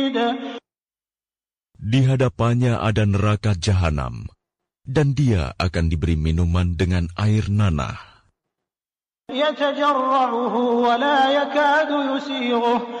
Di hadapannya ada neraka jahanam, dan dia akan diberi minuman dengan air nanah.